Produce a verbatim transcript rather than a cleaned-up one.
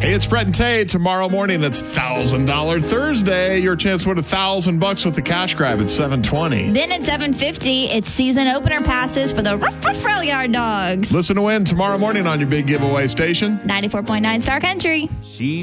Hey, it's Brett and Tay. Tomorrow morning, it's one thousand dollars Thursday. Your chance to win one thousand bucks with the cash grab at seven twenty. Then at seven fifty, it's season opener passes for the Ruff Ruff Rail Yard Dogs. Listen to win tomorrow morning on your big giveaway station. ninety-four point nine Star Country. She